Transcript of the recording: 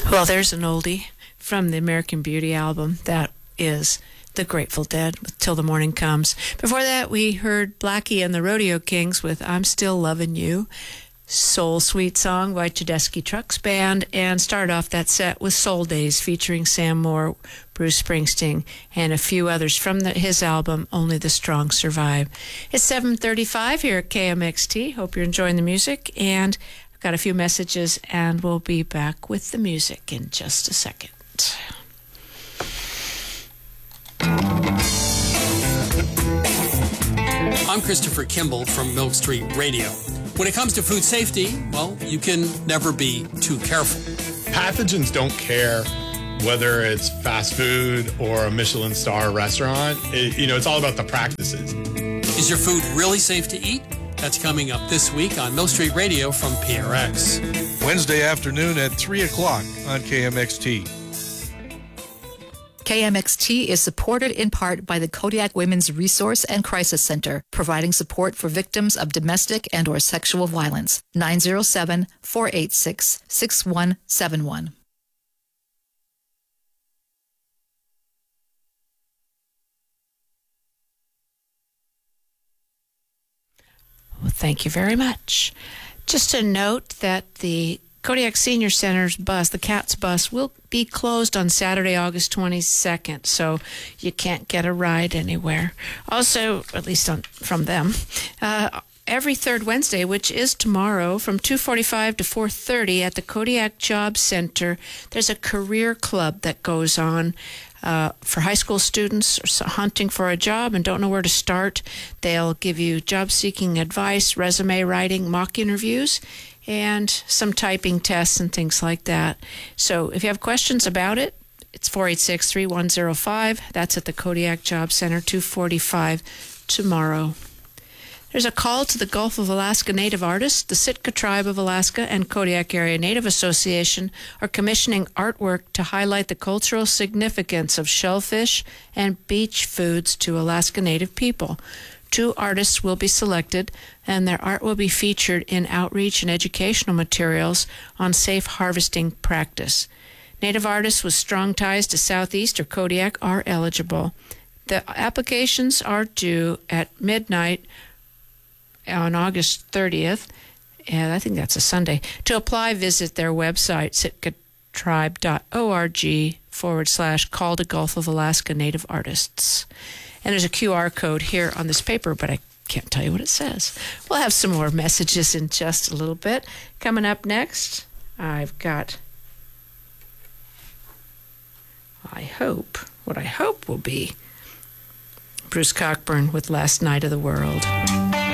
Well, there's an oldie from the American Beauty album. That is the Grateful Dead with Till the Morning Comes. Before that, we heard Blackie and the Rodeo Kings with I'm Still Lovin' You. Soul Sweet Song by Tedeschi Trucks Band, and started off that set with Soul Days featuring Sam Moore, Bruce Springsteen, and a few others from his album Only the Strong Survive. It's 7:35 here at KMXT. Hope you're enjoying the music, and I've got a few messages, and we'll be back with the music in just a second. I'm Christopher Kimball from Milk Street Radio. When it comes to food safety, well, you can never be too careful. Pathogens don't care whether it's fast food or a Michelin star restaurant. It's all about the practices. Is your food really safe to eat? That's coming up this week on Milk Street Radio from PRX. Wednesday afternoon at 3 o'clock on KMXT. KMXT is supported in part by the Kodiak Women's Resource and Crisis Center, providing support for victims of domestic and or sexual violence. 907-486-6171. Well, thank you very much. Just a note that the Kodiak Senior Center's bus, the CATS bus, will be closed on Saturday, August 22nd, so you can't get a ride anywhere. Also, at least from them, every third Wednesday, which is tomorrow, from 2:45 to 4:30 at the Kodiak Job Center, there's a career club that goes on for high school students hunting for a job and don't know where to start. They'll give you job-seeking advice, resume writing, mock interviews, and some typing tests and things like that. So if you have questions about it, it's 486-3105. That's at the Kodiak Job Center, 245 tomorrow. There's a call to the Gulf of Alaska Native artists. The Sitka Tribe of Alaska and Kodiak Area Native Association are commissioning artwork to highlight the cultural significance of shellfish and beach foods to Alaska Native people. 2 artists will be selected, and their art will be featured in outreach and educational materials on safe harvesting practice. Native artists with strong ties to Southeast or Kodiak are eligible. The applications are due at midnight on August 30th, and I think that's a Sunday. To apply, visit their website, sitkatribe.org/call to Gulf of Alaska Native Artists. And there's a QR code here on this paper, but I can't tell you what it says. We'll have some more messages in just a little bit. Coming up next, I've got, what I hope will be Bruce Cockburn with Last Night of the World.